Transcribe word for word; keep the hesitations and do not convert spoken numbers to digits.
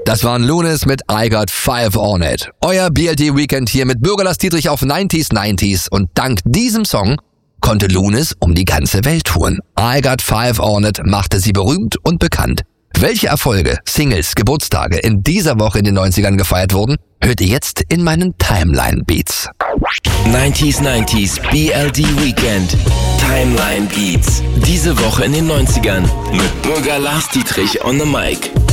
Das waren Lunis mit I Got Five on It. Euer B L T Weekend hier mit Bürger Lars Dietrich auf neunziger neunziger und dank diesem Song konnte Lunis um die ganze Welt touren. I Got Five on It machte sie berühmt und bekannt. Welche Erfolge, Singles, Geburtstage in dieser Woche in den neunzigern gefeiert wurden, hört ihr jetzt in meinen Timeline Beats. neunziger neunziger B L D Weekend Timeline Beats. Diese Woche in den neunzigern mit Bürger Lars Dietrich on the Mic.